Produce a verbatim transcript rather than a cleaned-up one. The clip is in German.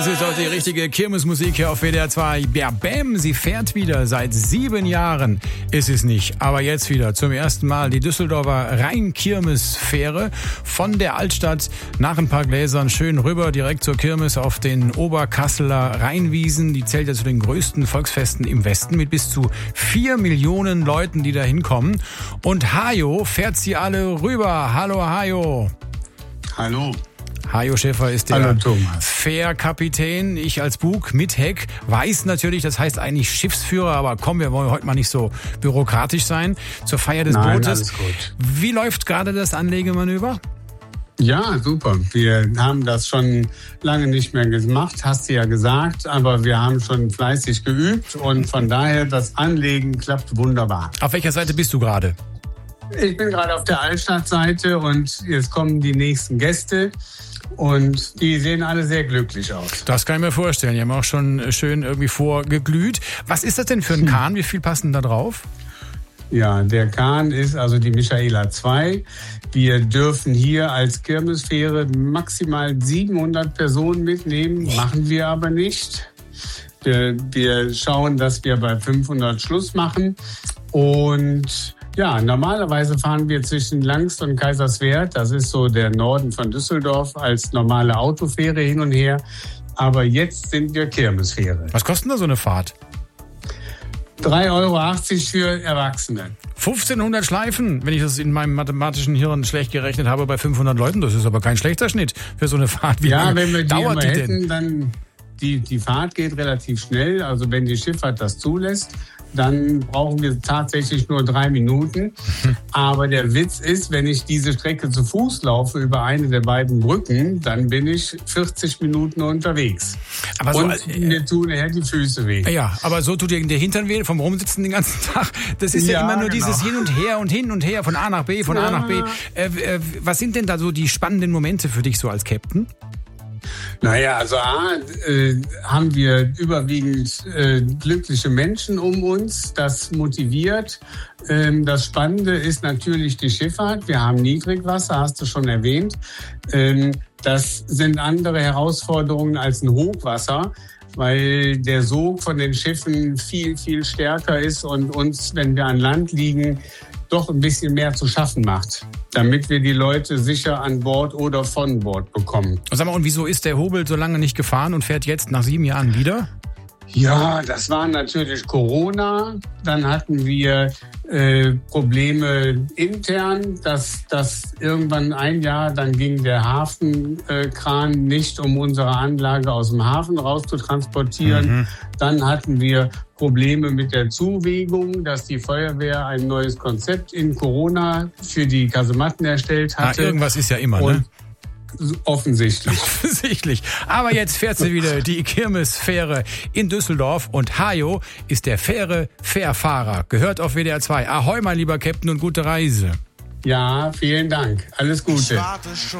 Das ist doch die richtige Kirmesmusik hier auf W D R zwei. Ja, Bam, sie fährt wieder. Seit sieben Jahren ist es nicht. Aber jetzt wieder zum ersten Mal die Düsseldorfer Rhein-Kirmes-Fähre von der Altstadt nach ein paar Gläsern schön rüber direkt zur Kirmes auf den Oberkasseler Rheinwiesen. Die zählt ja zu den größten Volksfesten im Westen mit bis zu vier Millionen Leuten, die da hinkommen. Und Hajo fährt sie alle rüber. Hallo Hajo. Hallo. Hajo Schäfer ist der Hallo, Thomas. Fährkapitän. Ich als Bug mit Heck weiß natürlich, das heißt eigentlich Schiffsführer, aber komm, wir wollen heute mal nicht so bürokratisch sein. Zur Feier des Nein, Bootes. Alles gut. Wie läuft gerade das Anlegemanöver? Ja, super. Wir haben das schon lange nicht mehr gemacht, hast du ja gesagt, aber wir haben schon fleißig geübt und von daher, das Anlegen klappt wunderbar. Auf welcher Seite bist du gerade? Ich bin gerade auf der Altstadtseite und jetzt kommen die nächsten Gäste. Und die sehen alle sehr glücklich aus. Das kann ich mir vorstellen. Die haben auch schon schön irgendwie vorgeglüht. Was ist das denn für ein Kahn? Wie viel passen da drauf? Ja, der Kahn ist also die Michaela zwei. Wir dürfen hier als Kirmesfähre maximal siebenhundert Personen mitnehmen. Machen wir aber nicht. Wir, wir schauen, dass wir bei fünfhundert Schluss machen. Und ja, normalerweise fahren wir zwischen Langst und Kaiserswerth, das ist so der Norden von Düsseldorf, als normale Autofähre hin und her. Aber jetzt sind wir Kirmesfähre. Was kostet da so eine Fahrt? drei Euro achtzig für Erwachsene. fünfzehnhundert Schleifen, wenn ich das in meinem mathematischen Hirn schlecht gerechnet habe, bei fünfhundert Leuten. Das ist aber kein schlechter Schnitt für so eine Fahrt. Wie ja, lange wenn wir die dauert immer die hätten, denn? dann die, die Fahrt geht relativ schnell. Also wenn die Schifffahrt das zulässt, dann brauchen wir tatsächlich nur drei Minuten. Aber der Witz ist, wenn ich diese Strecke zu Fuß laufe über eine der beiden Brücken, dann bin ich vierzig Minuten unterwegs. Aber so, und mir tun nachher die Füße weh. Ja, aber so tut dir der Hintern weh vom Rumsitzen den ganzen Tag. Das ist ja, ja immer nur genau. Dieses Hin und Her und hin und her, von A nach B, von ja. A nach B. Äh, äh, was sind denn da so die spannenden Momente für dich so als Captain? Naja, also A, äh, haben wir überwiegend äh, glückliche Menschen um uns. Das motiviert. Ähm, das Spannende ist natürlich die Schifffahrt. Wir haben Niedrigwasser, hast du schon erwähnt. Ähm, das sind andere Herausforderungen als ein Hochwasser, weil der Sog von den Schiffen viel, viel stärker ist und uns, wenn wir an Land liegen, doch ein bisschen mehr zu schaffen macht, damit wir die Leute sicher an Bord oder von Bord bekommen. Sag mal, und wieso ist der Hobel so lange nicht gefahren und fährt jetzt nach sieben Jahren wieder? Ja, das war natürlich Corona. Dann hatten wir äh, Probleme intern, dass, dass irgendwann ein Jahr, dann ging der Hafenkran äh, nicht, um unsere Anlage aus dem Hafen raus zu transportieren. Mhm. Dann hatten wir Probleme mit der Zuwegung, dass die Feuerwehr ein neues Konzept in Corona für die Kasematten erstellt hatte. Ah, irgendwas ist ja immer, und ne? Offensichtlich. Offensichtlich. Aber jetzt fährt sie wieder, die Kirmesfähre in Düsseldorf. Und Hajo ist der Fähre-Fährfahrer. Gehört auf W D R zwei. Ahoi, mein lieber Captain, und gute Reise. Ja, vielen Dank. Alles Gute.